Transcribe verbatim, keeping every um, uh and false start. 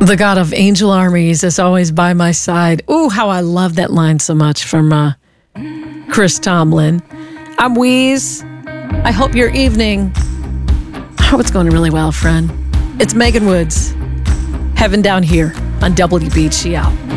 The God of angel armies is always by my side. Ooh, how I love that line so much from uh, Chris Tomlin. I'm Wheeze. I hope your evening, I hope it's going really well, friend. It's Megan Woods. Heaven Down Here on W B G L.